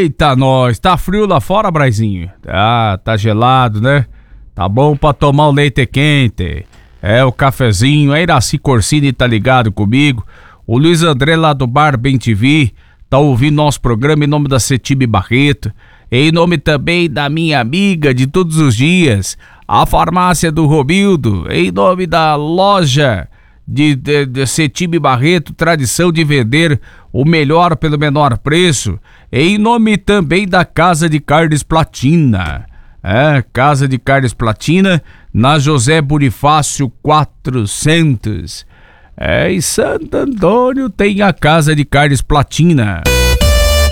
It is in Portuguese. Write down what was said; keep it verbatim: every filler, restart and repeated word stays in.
Eita, nós, tá frio lá fora, Braizinho? Ah, tá gelado, né? Tá bom pra tomar o leite quente. É, o cafezinho. Aí, Iraci Corsini tá ligado comigo. O Luiz André lá do Bar Bem T V tá ouvindo nosso programa em nome da Cetib Barreto. Em nome também da minha amiga de todos os dias, a farmácia do Robildo. Em nome da loja de, de, de Cetib Barreto, tradição de vender o melhor pelo menor preço. Em nome também da Casa de Carnes Platina. É, Casa de Carnes Platina, na José Bonifácio quatrocentos. É, em Santo Antônio tem a Casa de Carnes Platina.